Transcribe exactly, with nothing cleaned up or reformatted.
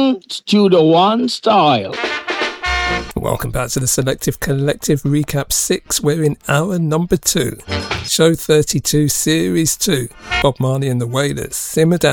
Welcome to the One Style. Welcome back to the Selective Collective Recap six. We're in hour number two. Show thirty-two, Series two. Bob Marley and the Wailers. Simmer Down.